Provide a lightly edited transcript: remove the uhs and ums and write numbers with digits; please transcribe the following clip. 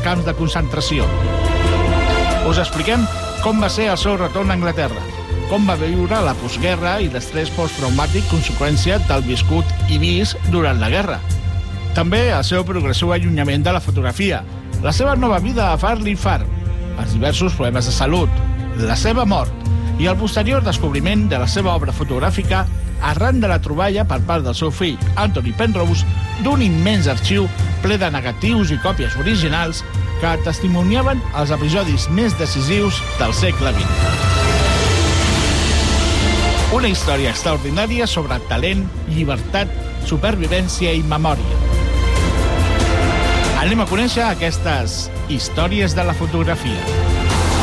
camps de concentració. Us expliquem com va ser el seu retorn a Anglaterra, com va viure la postguerra i l'estrès posttraumàtic conseqüència del viscut i vist durant la guerra. També el seu progressiu allunyament de la fotografia, la seva nova vida a Farley Farm, els diversos problemes de salut, la seva mort i el posterior descobriment de la seva obra fotogràfica arran de la troballa per part del seu fill, Anthony Penrose, d'un immens arxiu ple de negatius i còpies originals que testimoniaven els episodis més decisius del segle XX. Una història extraordinària sobre talent, llibertat, supervivència i memòria. Anem a conèixer aquestes històries de la fotografia.